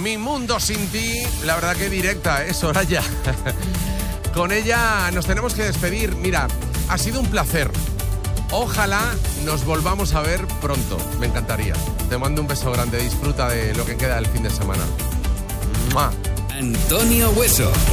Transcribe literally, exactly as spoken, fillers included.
Mi mundo sin ti, la verdad que directa, es Soraya. Con ella nos tenemos que despedir. Mira, ha sido un placer. Ojalá nos volvamos a ver pronto. Me encantaría. Te mando un beso grande. Disfruta de lo que queda del fin de semana. ¡Mua! Antonio Hueso.